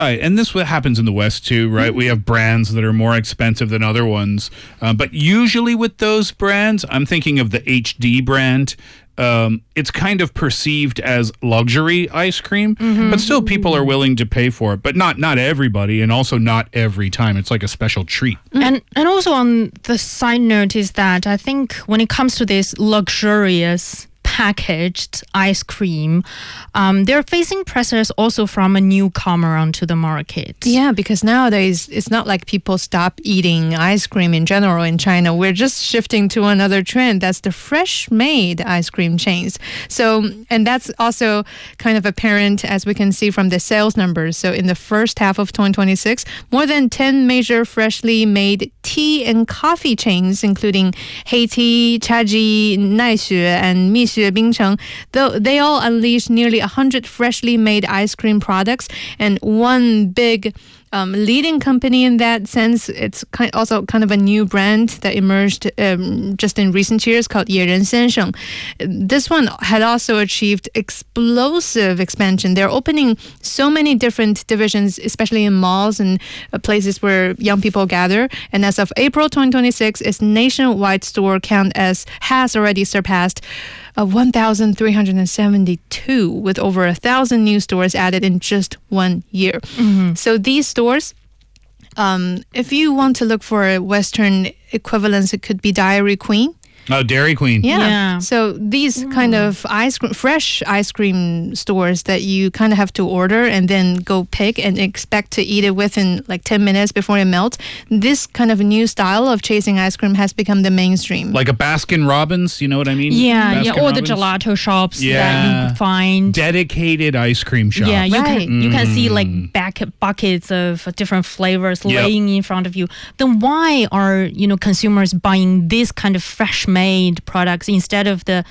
Right, and this happens in the West too, right? We have brands that are more expensive than other ones, but usually with those brands, I'm thinking of the HD brand. It's kind of perceived as luxury ice cream, but still people are willing to pay for it. But not everybody, and also not every time. It's like a special treat. And also on the side note is that I think when it comes to this luxurious packaged ice cream, they're facing pressures also from a newcomer onto the market. Yeah, because nowadays it's not like people stop eating ice cream in general in China. We're just shifting to another trend. That's the fresh-made ice cream chains. So, and that's also kind of apparent as we can see from the sales numbers. So in the first half of 2026, more than 10 major freshly made tea and coffee chains, including Heitea, Chaji, Naixue, and Mixue Bingcheng, they all unleashed nearly 100 freshly made ice cream products, and one big leading company in that sense, it's also kind of a new brand that emerged just in recent years called Yeren Sensheng. This one had also achieved explosive expansion. They're opening so many different divisions, especially in malls and places where young people gather. And as of April 2026, its nationwide store count has already surpassed 1,372, with over 1,000 new stores added in just 1 year. So these stores, if you want to look for a Western equivalence, it could be Dairy Queen. Oh, Dairy Queen. Yeah. So these kind of fresh ice cream stores that you kind of have to order and then go pick and expect to eat it within like 10 minutes before it melts. This kind of new style of chasing ice cream has become the mainstream. Like a Baskin Robbins, you know what I mean? Yeah, Baskin or the Robbins? gelato shops that you find. Dedicated ice cream shop. Yeah, you can see like buckets of different flavors laying in front of you. Then why are consumers buying this kind of fresh-made products instead of the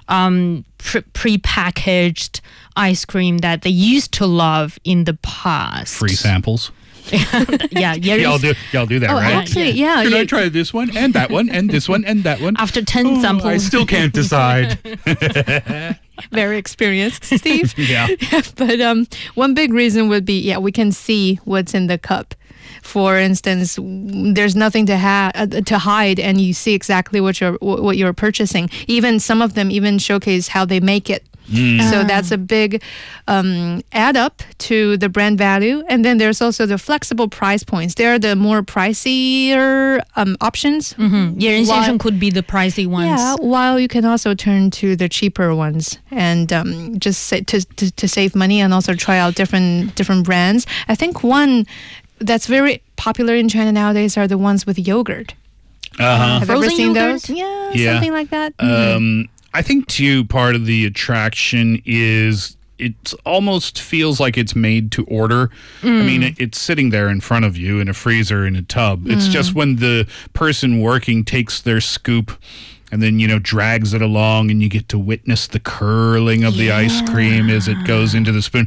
pre-packaged ice cream that they used to love in the past? Free samples. Y'all do that, right? Actually, Can I try this one and that one and this one and that one? After 10 samples. I still can't decide. Very experienced, Steve. Yeah. But one big reason would be, we can see what's in the cup. For instance, there's nothing to hide, and you see exactly what you're purchasing. Even some of them even showcase how they make it. So that's a big add up to the brand value. And then there's also the flexible price points. They're the more pricier options. Yeren Sensheng could be the pricey ones. Yeah, while you can also turn to the cheaper ones and just to save money and also try out different brands. I think one that's very popular in China nowadays are the ones with yogurt. Have you ever seen those? Yeah, something like that. I think too, part of the attraction is it almost feels like it's made to order. I mean, it's sitting there in front of you in a freezer in a tub. It's just when the person working takes their scoop and then, drags it along, and you get to witness the curling of the ice cream as it goes into the spoon.